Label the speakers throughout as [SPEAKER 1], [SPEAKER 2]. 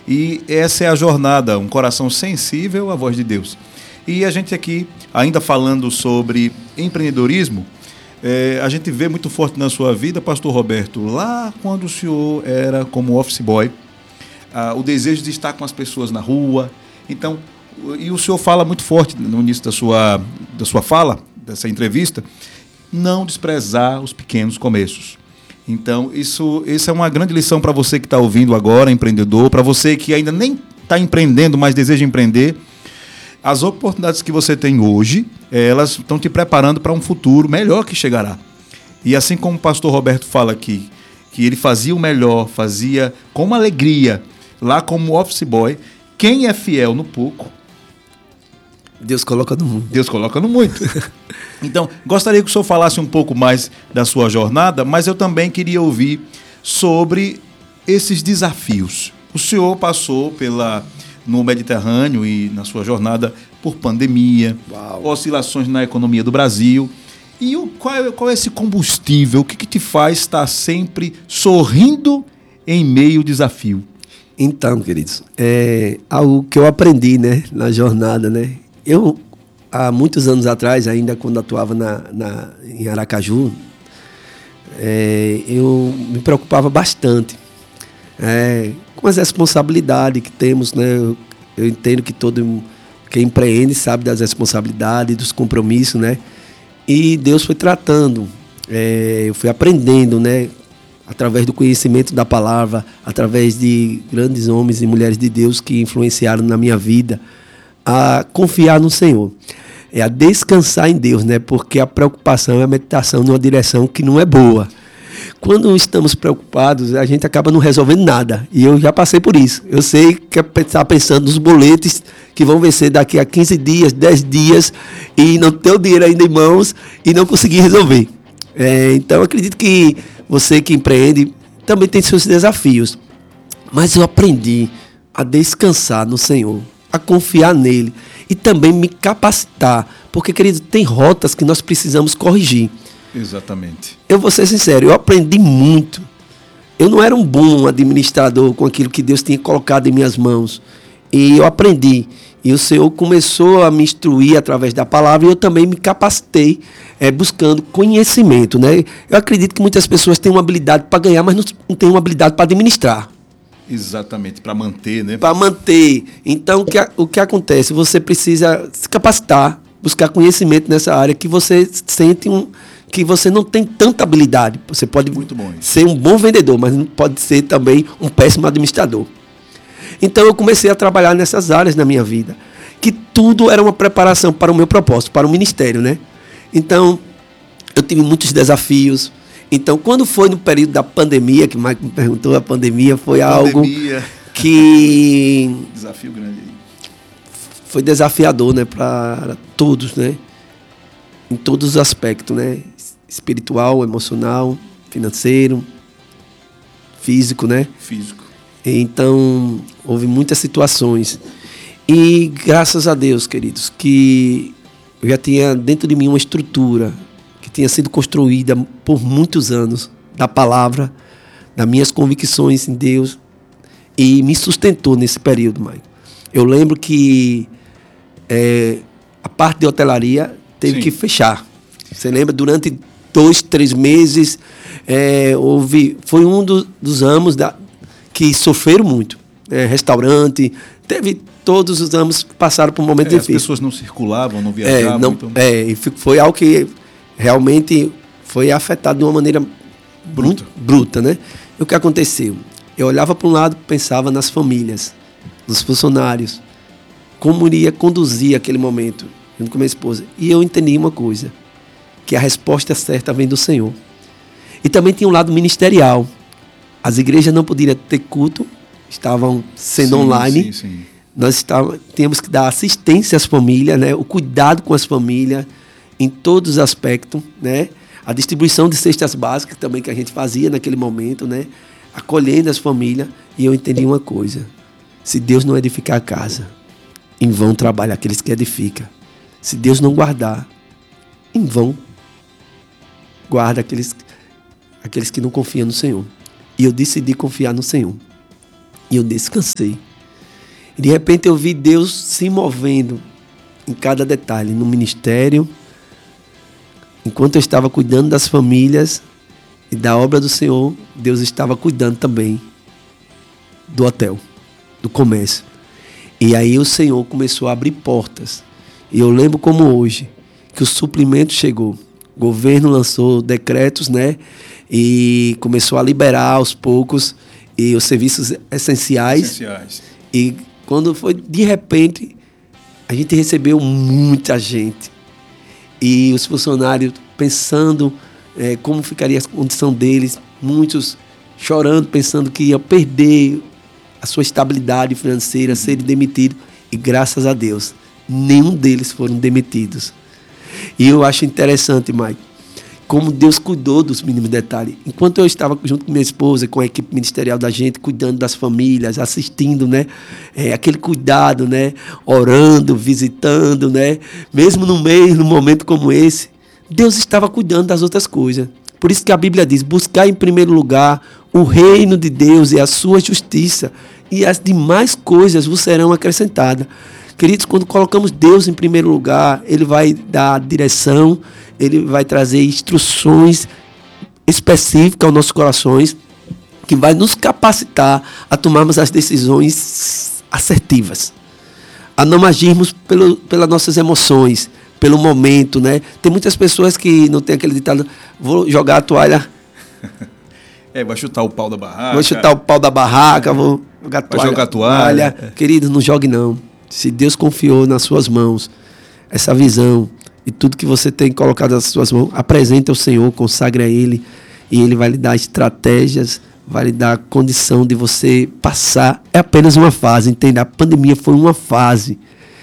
[SPEAKER 1] E essa é a jornada, um coração sensível à voz de Deus. E a gente aqui, ainda falando sobre empreendedorismo, a gente vê muito forte na sua vida, pastor Roberto, lá quando o senhor era como office boy, o desejo de estar com as pessoas na rua. Então, e o senhor fala muito forte no início da sua fala, dessa entrevista, não desprezar os pequenos começos. Então, isso é uma grande lição para você que está ouvindo agora, empreendedor, para você que ainda nem está empreendendo, mas deseja empreender. As oportunidades que você tem hoje, elas estão te preparando para um futuro melhor que chegará. E assim como o pastor Roberto fala aqui, que ele fazia o melhor, fazia com uma alegria, lá como office boy, quem é fiel no pouco,
[SPEAKER 2] Deus coloca no muito.
[SPEAKER 1] Deus coloca no muito. Então, gostaria que o senhor falasse um pouco mais da sua jornada, mas eu também queria ouvir sobre esses desafios. O senhor passou no Mediterrâneo e na sua jornada por pandemia, oscilações na economia do Brasil. E qual é esse combustível? O que te faz estar sempre sorrindo em meio ao desafio?
[SPEAKER 2] Então, queridos, algo que eu aprendi, né, na jornada, né? Eu, há muitos anos atrás, ainda quando atuava em Aracaju, eu me preocupava bastante com as responsabilidades que temos, né? Eu entendo que todo quem empreende sabe das responsabilidades, dos compromissos, né? E Deus foi tratando, eu fui aprendendo, né? Através do conhecimento da palavra, através de grandes homens e mulheres de Deus que influenciaram na minha vida, a confiar no Senhor, a descansar em Deus, né? Porque a preocupação é a meditação numa direção que não é boa. Quando estamos preocupados, a gente acaba não resolvendo nada. E eu já passei por isso. Eu sei que está pensando nos boletos que vão vencer daqui a 15 dias, 10 dias, e não ter o dinheiro ainda em mãos e não conseguir resolver. Então, eu acredito que você que empreende também tem seus desafios. Mas eu aprendi a descansar no Senhor, a confiar nele e também me capacitar. Porque, querido, tem rotas que nós precisamos corrigir.
[SPEAKER 1] Exatamente.
[SPEAKER 2] Eu vou ser sincero, eu aprendi muito. Eu não era um bom administrador com aquilo que Deus tinha colocado em minhas mãos. E eu aprendi. E o Senhor começou a me instruir através da palavra e eu também me capacitei buscando conhecimento, né? Eu acredito que muitas pessoas têm uma habilidade para ganhar, mas não têm uma habilidade para administrar.
[SPEAKER 1] Exatamente, para manter, né?
[SPEAKER 2] Para manter. Então, o que acontece? Você precisa se capacitar, buscar conhecimento nessa área que você sente que você não tem tanta habilidade. Você pode ser um bom vendedor, mas não pode ser também um péssimo administrador. Então, eu comecei a trabalhar nessas áreas na minha vida, que tudo era uma preparação para o meu propósito, para o ministério, né? Então, eu tive muitos desafios. Então, quando foi no período da pandemia, que o Mike me perguntou, a pandemia foi algo que...
[SPEAKER 1] Desafio grande.
[SPEAKER 2] Foi desafiador, né, para todos, né? Em todos os aspectos, né? Espiritual, emocional, financeiro, físico, né?
[SPEAKER 1] Físico.
[SPEAKER 2] Então, houve muitas situações. E graças a Deus, queridos, que eu já tinha dentro de mim uma estrutura que tinha sido construída por muitos anos, da palavra, das minhas convicções em Deus, e me sustentou nesse período, Mike. Eu lembro que a parte de hotelaria teve que fechar. Você lembra? Durante 2, 3 meses, foi um dos ramos que sofreram muito. Restaurante, todos os ramos passaram por um momento difícil.
[SPEAKER 1] As pessoas não circulavam, não viajavam.
[SPEAKER 2] Foi algo que realmente foi afetado de uma maneira bruta, né? E o que aconteceu? Eu olhava para um lado, pensava nas famílias, nos funcionários, como iria conduzir aquele momento, junto com minha esposa. E eu entendi uma coisa, que a resposta certa vem do Senhor. E também tinha um lado ministerial. As igrejas não podiam ter culto, estavam sendo online.
[SPEAKER 1] Sim.
[SPEAKER 2] Nós tínhamos que dar assistência às famílias, né? O cuidado com as famílias, em todos os aspectos, né? A distribuição de cestas básicas também que a gente fazia naquele momento, né? Acolhendo as famílias. E eu entendi uma coisa. Se Deus não edificar a casa, em vão trabalham aqueles que edificam. Se Deus não guardar, em vão guarda aqueles que não confiam no Senhor. E eu decidi confiar no Senhor. E eu descansei. E de repente eu vi Deus se movendo em cada detalhe, no ministério, enquanto eu estava cuidando das famílias e da obra do Senhor, Deus estava cuidando também do hotel, do comércio. E aí o Senhor começou a abrir portas. E eu lembro como hoje, que o suprimento chegou. O governo lançou decretos, né? E começou a liberar aos poucos e os serviços essenciais. E quando foi, de repente, a gente recebeu muita gente. E os funcionários pensando como ficaria a condição deles, muitos chorando, pensando que ia perder a sua estabilidade financeira, serem demitidos. E graças a Deus, nenhum deles foram demitidos. E eu acho interessante, Mike, como Deus cuidou dos mínimos detalhes. Enquanto eu estava junto com minha esposa, com a equipe ministerial da gente, cuidando das famílias, assistindo, né? Aquele cuidado, né? Orando, visitando, né? Mesmo no meio, num momento como esse, Deus estava cuidando das outras coisas. Por isso que a Bíblia diz, buscar em primeiro lugar o reino de Deus e a sua justiça, e as demais coisas vos serão acrescentadas. Queridos, quando colocamos Deus em primeiro lugar, Ele vai dar direção, Ele vai trazer instruções específicas aos nossos corações, que vai nos capacitar a tomarmos as decisões assertivas, a não agirmos pelas nossas emoções, pelo momento, né? Tem muitas pessoas que não têm aquele ditado, vou jogar a toalha.
[SPEAKER 1] Vai chutar o pau da barraca.
[SPEAKER 2] Vou chutar o pau da barraca, vou jogar a toalha.
[SPEAKER 1] Vai jogar a toalha.
[SPEAKER 2] Querido, não jogue não. Se Deus confiou nas suas mãos essa visão e tudo que você tem colocado nas suas mãos, apresente ao Senhor, consagre a Ele, e Ele vai lhe dar estratégias, vai lhe dar condição de você passar. É apenas uma fase, entende? A pandemia foi uma fase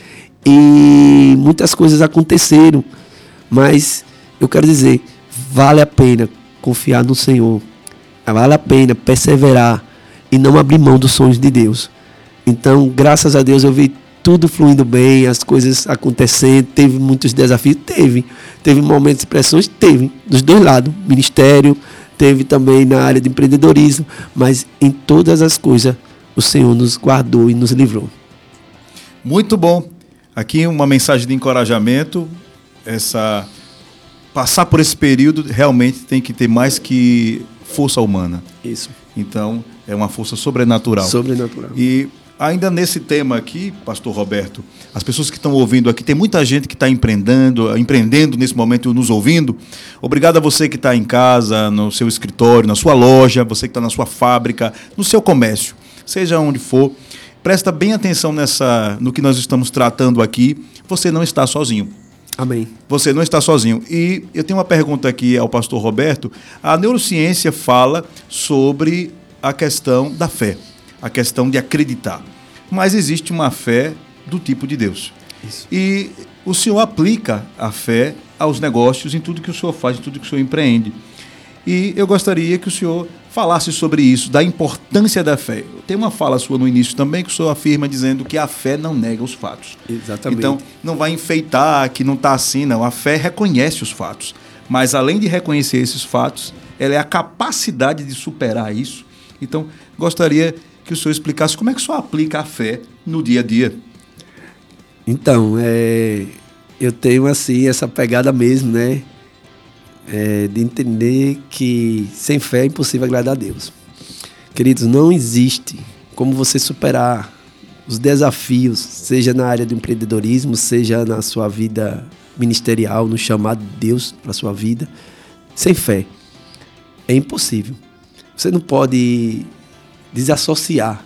[SPEAKER 2] e muitas coisas aconteceram, mas eu quero dizer, vale a pena confiar no Senhor, vale a pena perseverar e não abrir mão dos sonhos de Deus. Então, graças a Deus, eu vi tudo fluindo bem, as coisas acontecendo, teve muitos desafios, teve momentos de pressões, teve, dos dois lados, ministério, teve também na área de empreendedorismo, mas em todas as coisas o Senhor nos guardou e nos livrou.
[SPEAKER 1] Muito bom. Aqui uma mensagem de encorajamento, passar por esse período realmente tem que ter mais que força humana.
[SPEAKER 2] Isso.
[SPEAKER 1] Então, é uma força sobrenatural.
[SPEAKER 2] Sobrenatural.
[SPEAKER 1] E ainda nesse tema aqui, pastor Roberto, as pessoas que estão ouvindo aqui, tem muita gente que está empreendendo nesse momento, nos ouvindo. Obrigado a você que está em casa, no seu escritório, na sua loja, você que está na sua fábrica, no seu comércio, seja onde for. Presta bem atenção no que nós estamos tratando aqui. Você não está sozinho.
[SPEAKER 2] Amém.
[SPEAKER 1] Você não está sozinho. E eu tenho uma pergunta aqui ao pastor Roberto. A neurociência fala sobre a questão da fé, a questão de acreditar. Mas existe uma fé do tipo de Deus.
[SPEAKER 2] Isso.
[SPEAKER 1] E o senhor aplica a fé aos negócios, em tudo que o senhor faz, em tudo que o senhor empreende. E eu gostaria que o senhor falasse sobre isso, da importância da fé. Tem uma fala sua no início também, que o senhor afirma dizendo que a fé não nega os fatos.
[SPEAKER 2] Exatamente.
[SPEAKER 1] Então, não vai enfeitar que não está assim, não. A fé reconhece os fatos. Mas, além de reconhecer esses fatos, ela é a capacidade de superar isso. Então, gostaria que o senhor explicasse como é que o senhor aplica a fé no dia a dia.
[SPEAKER 2] Então, eu tenho assim essa pegada mesmo, né? De entender que sem fé é impossível agradar a Deus. Queridos, não existe como você superar os desafios, seja na área do empreendedorismo, seja na sua vida ministerial, no chamado de Deus para a sua vida, sem fé. É impossível. Você não pode desassociar,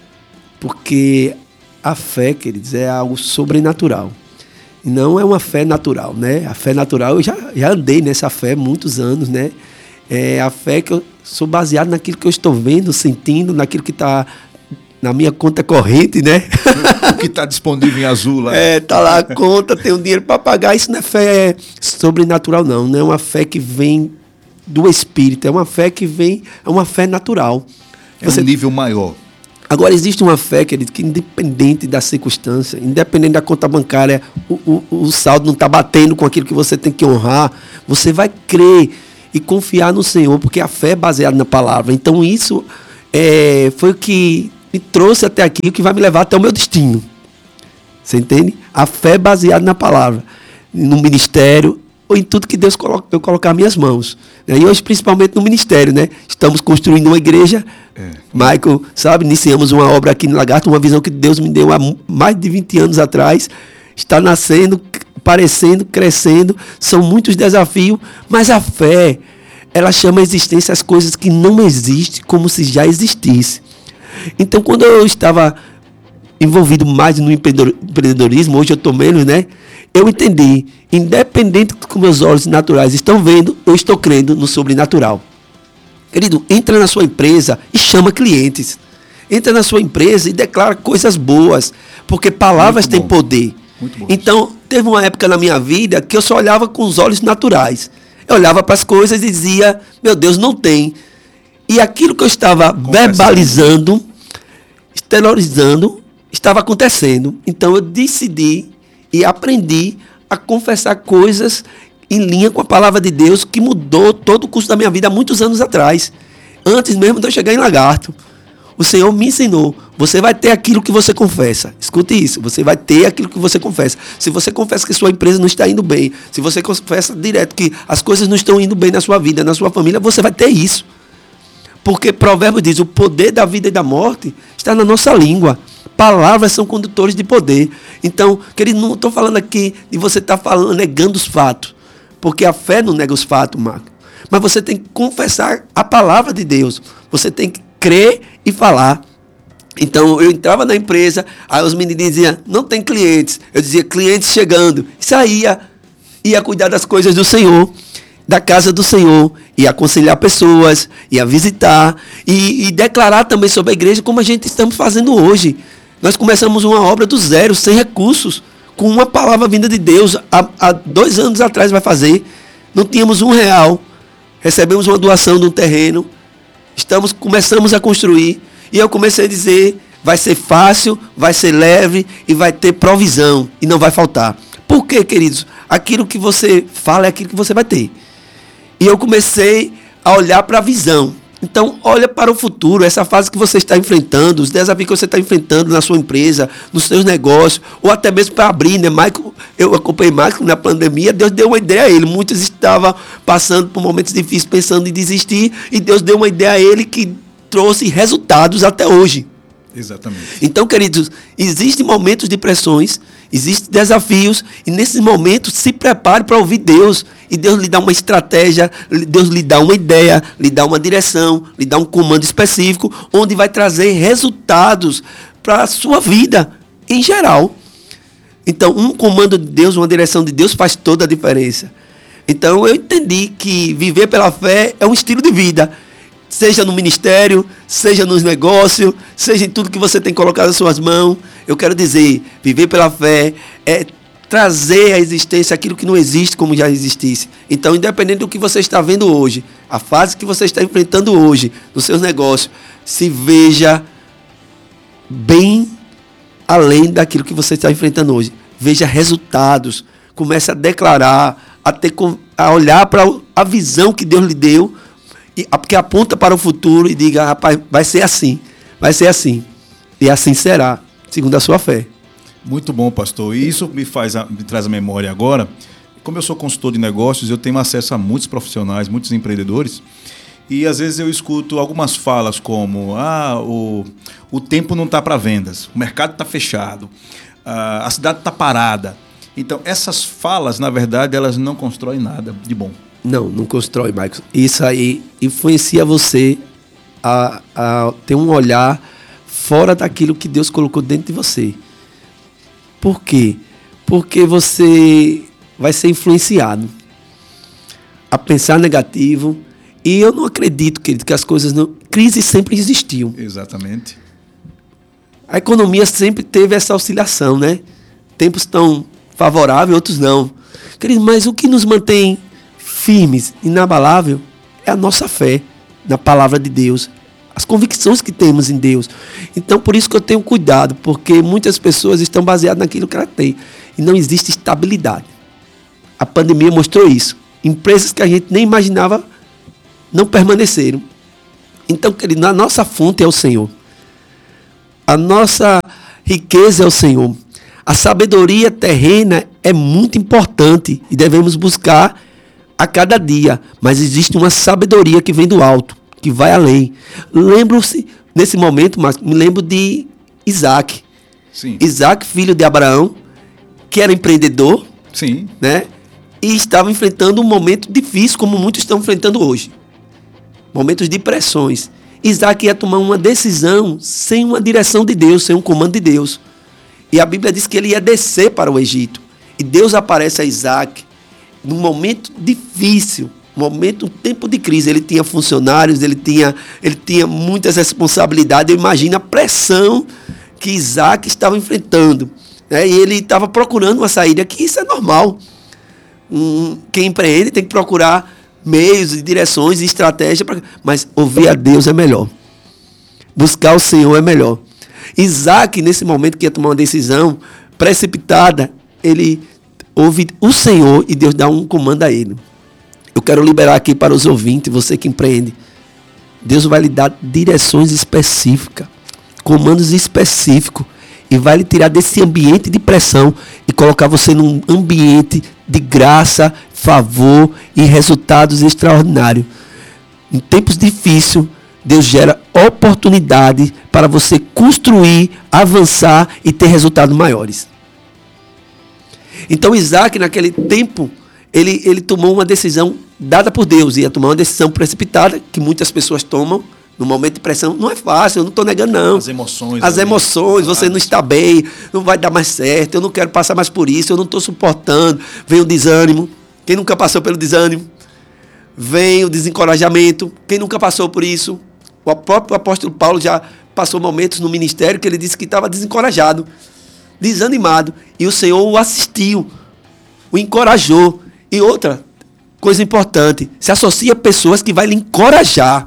[SPEAKER 2] porque a fé, queridos, é algo sobrenatural. E não é uma fé natural, né? A fé natural, eu já andei nessa fé muitos anos, né? É a fé que eu sou baseado naquilo que eu estou vendo, sentindo, naquilo que está na minha conta corrente, né?
[SPEAKER 1] O que está disponível em azul lá.
[SPEAKER 2] Tá lá a conta, tem um dinheiro para pagar. Isso não é fé sobrenatural, não. Não é uma fé que vem do Espírito. É uma fé que vem, é uma fé natural.
[SPEAKER 1] É um nível maior.
[SPEAKER 2] Agora, existe uma fé, querido, que independente da circunstância, independente da conta bancária, o saldo não está batendo com aquilo que você tem que honrar, você vai crer e confiar no Senhor, porque a fé é baseada na palavra. Então, isso foi o que me trouxe até aqui, o que vai me levar até o meu destino. Você entende? A fé é baseada na palavra, no ministério, ou em tudo que Deus eu colocar minhas mãos. E hoje, principalmente no ministério, né? Estamos construindo uma igreja. Michael, sabe, iniciamos uma obra aqui no Lagarto, uma visão que Deus me deu há mais de 20 anos atrás. Está nascendo, parecendo, crescendo. São muitos desafios, mas a fé, ela chama a existência as coisas que não existem como se já existisse. Então, quando eu estava envolvido mais no empreendedorismo, hoje eu estou menos, né? Eu entendi, independente do que meus olhos naturais estão vendo, eu estou crendo no sobrenatural. Querido, entra na sua empresa e chama clientes. Entra na sua empresa e declara coisas boas, porque palavras têm poder. Então, teve uma época na minha vida que eu só olhava com os olhos naturais. Eu olhava para as coisas e dizia, meu Deus, não tem. E aquilo que eu estava verbalizando, exteriorizando, estava acontecendo. Então, eu decidi e aprendi a confessar coisas em linha com a palavra de Deus que mudou todo o curso da minha vida há muitos anos atrás. Antes mesmo de eu chegar em Lagarto. O Senhor me ensinou. Você vai ter aquilo que você confessa. Escute isso. Você vai ter aquilo que você confessa. Se você confessa que sua empresa não está indo bem, se você confessa direto que as coisas não estão indo bem na sua vida, na sua família, você vai ter isso. Porque Provérbios diz, o poder da vida e da morte está na nossa língua. Palavras são condutores de poder. Então, querido, não estou falando aqui de você estar falando, negando os fatos. Porque a fé não nega os fatos, Marco. Mas você tem que confessar a palavra de Deus. Você tem que crer e falar. Então, eu entrava na empresa, aí os meninos diziam, não tem clientes. Eu dizia, clientes chegando. E saía, ia cuidar das coisas do Senhor, da casa do Senhor, ia aconselhar pessoas, ia visitar e declarar também sobre a igreja como a gente estamos fazendo hoje. Nós começamos uma obra do zero, sem recursos, com uma palavra vinda de Deus. Há 2 anos atrás vai fazer. Não tínhamos R$1. Recebemos uma doação de um terreno. Começamos a construir. E eu comecei a dizer, vai ser fácil, vai ser leve e vai ter provisão. E não vai faltar. Por quê, queridos? Aquilo que você fala é aquilo que você vai ter. E eu comecei a olhar para a visão. Então, olha para o futuro, essa fase que você está enfrentando, os desafios que você está enfrentando na sua empresa, nos seus negócios, ou até mesmo para abrir, né? Michael, eu acompanhei Michael na pandemia, Deus deu uma ideia a ele. Muitos estavam passando por momentos difíceis, pensando em desistir, e Deus deu uma ideia a ele que trouxe resultados até hoje.
[SPEAKER 1] Exatamente.
[SPEAKER 2] Então, queridos, existem momentos de pressões, existem desafios, e nesses momentos se prepare para ouvir Deus. E Deus lhe dá uma estratégia, Deus lhe dá uma ideia, lhe dá uma direção, lhe dá um comando específico, onde vai trazer resultados para a sua vida em geral. Então, um comando de Deus, uma direção de Deus faz toda a diferença. Então, eu entendi que viver pela fé é um estilo de vida. Seja no ministério, seja nos negócios, seja em tudo que você tem colocado nas suas mãos. Eu quero dizer, viver pela fé é trazer à existência aquilo que não existe como já existisse. Então, independente do que você está vendo hoje, a fase que você está enfrentando hoje nos seus negócios, se veja bem além daquilo que você está enfrentando hoje. Veja resultados, comece a declarar, a olhar para a visão que Deus lhe deu, porque aponta para o futuro e diga, rapaz, vai ser assim, e assim será, segundo a sua fé.
[SPEAKER 1] Muito bom, pastor. E isso me traz a memória agora. Como eu sou consultor de negócios, eu tenho acesso a muitos profissionais, muitos empreendedores, e às vezes eu escuto algumas falas como, o tempo não está para vendas, o mercado está fechado, a cidade está parada. Então, essas falas, na verdade, elas não constroem nada de bom.
[SPEAKER 2] Não constrói, Michael. Isso aí influencia você a ter um olhar fora daquilo que Deus colocou dentro de você. Por quê? Porque você vai ser influenciado a pensar negativo. E eu não acredito, querido, que as coisas não... Crise sempre existiu.
[SPEAKER 1] Exatamente.
[SPEAKER 2] A economia sempre teve essa oscilação, né? Tempos tão favoráveis, outros não. Querido, mas o que nos mantém firmes, inabalável, é a nossa fé na palavra de Deus, as convicções que temos em Deus. Então, por isso que eu tenho cuidado, porque muitas pessoas estão baseadas naquilo que ela tem, e não existe estabilidade. A pandemia mostrou isso. Empresas que a gente nem imaginava não permaneceram. Então, querido, a nossa fonte é o Senhor. A nossa riqueza é o Senhor. A sabedoria terrena é muito importante e devemos buscar a cada dia. Mas existe uma sabedoria que vem do alto, que vai além. Lembro-se, nesse momento, mas me lembro de Isaac.
[SPEAKER 1] Sim.
[SPEAKER 2] Isaac, filho de Abraão, que era empreendedor,
[SPEAKER 1] Sim.
[SPEAKER 2] né? E estava enfrentando um momento difícil, como muitos estão enfrentando hoje. Momentos de pressões. Isaac ia tomar uma decisão sem uma direção de Deus, sem um comando de Deus. E a Bíblia diz que ele ia descer para o Egito. E Deus aparece a Isaac num momento difícil, um tempo de crise. Ele tinha funcionários, ele tinha muitas responsabilidades. Eu imagino a pressão que Isaac estava enfrentando. Né? E ele estava procurando uma saída, que isso é normal. Quem empreende tem que procurar meios e direções e estratégias, mas ouvir a Deus é melhor. Buscar o Senhor é melhor. Isaac, nesse momento que ia tomar uma decisão precipitada, ele ouve o Senhor e Deus dá um comando a ele. Eu quero liberar aqui para os ouvintes, você que empreende. Deus vai lhe dar direções específicas, comandos específicos, e vai lhe tirar desse ambiente de pressão e colocar você num ambiente de graça, favor e resultados extraordinários. Em tempos difíceis, Deus gera oportunidade para você construir, avançar e ter resultados maiores. Então Isaac, naquele tempo, ele tomou uma decisão dada por Deus. Ia tomar uma decisão precipitada, que muitas pessoas tomam no momento de pressão. Não é fácil, eu não estou negando, não.
[SPEAKER 1] As emoções.
[SPEAKER 2] As emoções, você não está bem, não vai dar mais certo, eu não quero passar mais por isso, eu não estou suportando. Vem o desânimo. Quem nunca passou pelo desânimo? Vem o desencorajamento. Quem nunca passou por isso? O próprio apóstolo Paulo já passou momentos no ministério que ele disse que estava desencorajado, desanimado. E o Senhor o assistiu, o encorajou. E outra coisa importante, se associa a pessoas que vão lhe encorajar.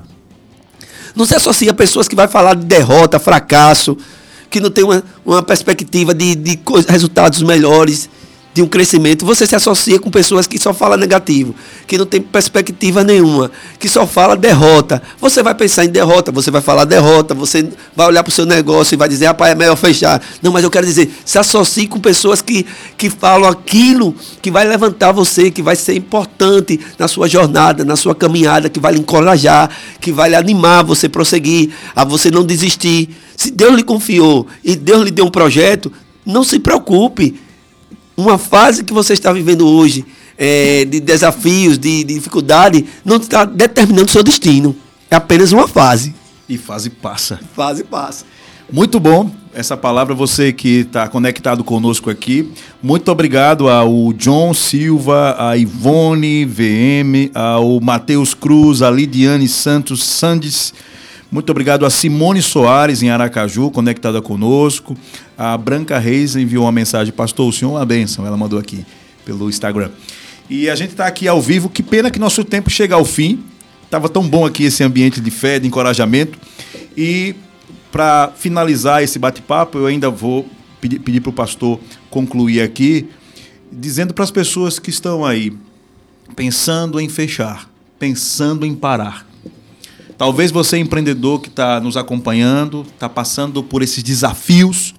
[SPEAKER 2] Não se associa a pessoas que vão falar de derrota, fracasso, que não tem uma perspectiva de resultados melhores, de um crescimento. Você se associa com pessoas que só falam negativo, que não tem perspectiva nenhuma, que só fala derrota. Você vai pensar em derrota, você vai falar derrota, você vai olhar para o seu negócio e vai dizer, rapaz, é melhor fechar. Não, mas eu quero dizer, se associe com pessoas que falam aquilo que vai levantar você, que vai ser importante na sua jornada, na sua caminhada, que vai lhe encorajar, que vai lhe animar você prosseguir, a você não desistir. Se Deus lhe confiou e Deus lhe deu um projeto, não se preocupe. Uma fase que você está vivendo hoje, de desafios, de dificuldade, não está determinando o seu destino. É apenas uma fase.
[SPEAKER 1] E fase passa.
[SPEAKER 2] Fase passa.
[SPEAKER 1] Muito bom essa palavra, você que está conectado conosco aqui. Muito obrigado ao John Silva, a Ivone VM, ao Matheus Cruz, a Lidiane Santos Sandes. Muito obrigado a Simone Soares, em Aracaju, conectada conosco. A Branca Reis enviou uma mensagem, pastor, o senhor é uma bênção, ela mandou aqui pelo Instagram. E a gente está aqui ao vivo, que pena que nosso tempo chega ao fim. Estava tão bom aqui esse ambiente de fé, de encorajamento. E para finalizar esse bate-papo, eu ainda vou pedir para o pastor concluir aqui, dizendo para as pessoas que estão aí, pensando em fechar, pensando em parar. Talvez você, empreendedor que está nos acompanhando, está passando por esses desafios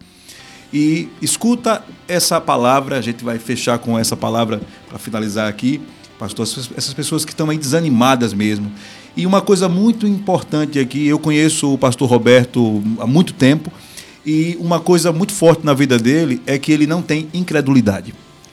[SPEAKER 1] e escuta essa palavra. A gente vai fechar com essa palavra para finalizar aqui, pastor, essas pessoas que estão aí desanimadas mesmo. E uma coisa muito importante aqui, eu conheço o pastor Roberto há muito tempo e uma coisa muito forte na vida dele é que ele não tem incredulidade.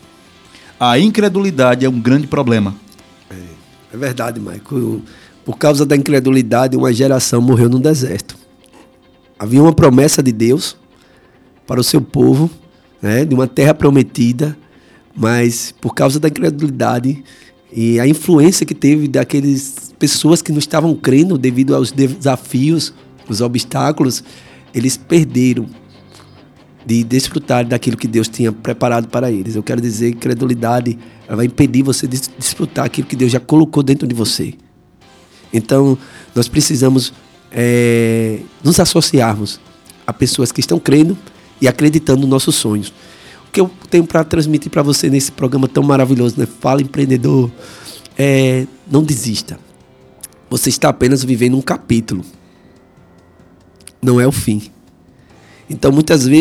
[SPEAKER 1] A incredulidade é um grande problema.
[SPEAKER 2] É verdade, Michael. Por causa da incredulidade, uma geração morreu no deserto. Havia uma promessa de Deus para o seu povo, né, de uma terra prometida, mas por causa da incredulidade e a influência que teve daquelas pessoas que não estavam crendo devido aos desafios, os obstáculos, eles perderam de desfrutar daquilo que Deus tinha preparado para eles. Eu quero dizer que a incredulidade ela vai impedir você de desfrutar aquilo que Deus já colocou dentro de você. Então, nós precisamos nos associarmos a pessoas que estão crendo e acreditando nos nossos sonhos. O que eu tenho para transmitir para você nesse programa tão maravilhoso, né? Fala, empreendedor, não desista. Você está apenas vivendo um capítulo. Não é o fim. Então, muitas vezes,